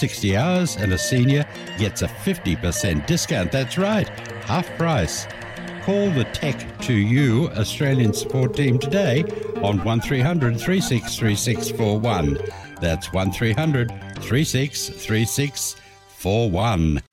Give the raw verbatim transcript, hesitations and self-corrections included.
sixty hours, and a senior gets a fifty percent discount. That's right, half price. Call the Tech to You Australian support team today on one three hundred, three six three six four one. That's one three hundred, three six three six four one.